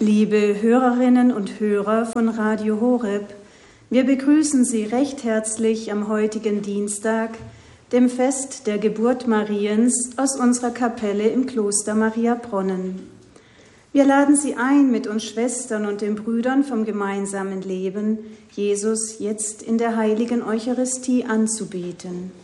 Liebe Hörerinnen und Hörer von Radio Horeb, wir begrüßen Sie recht herzlich am heutigen Dienstag, dem Fest der Geburt Mariens, aus unserer Kapelle im Kloster Mariabronnen. Wir laden Sie ein, mit uns Schwestern und den Brüdern vom gemeinsamen Leben Jesus jetzt in der heiligen Eucharistie anzubeten.